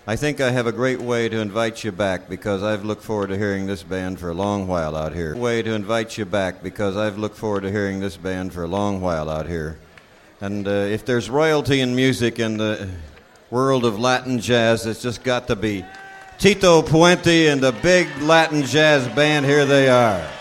I think I have a great way to invite you back because I've looked forward to hearing this band for a long while out here. Way to invite you back because I've looked forward to hearing this band for a long while out here. And if there's royalty in music in the world of Latin jazz, it's just got to be Tito Puente and the big Latin jazz band. Here they are.